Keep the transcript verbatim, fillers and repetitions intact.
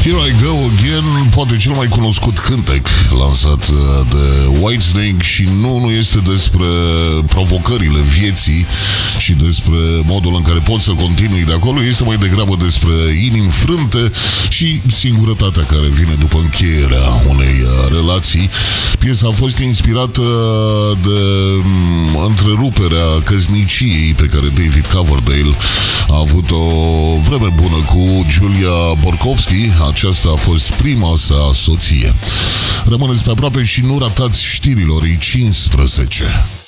Here I Go Again, poate cel mai cunoscut cântec lansat de Whitesnake și nu, nu este despre provocările vieții și despre modul în care poți să continui de acolo, este mai degrabă despre inimi frânte și singurătatea care vine după încheierea unei relații. Piesa a fost inspirată de întreruperea căsniciei pe care David Coverdale a avut o vreme bună cu Julia Borkowski. Aceasta a fost prima sa soție. Rămâneți pe aproape și nu ratați știrilor, e cincisprezece.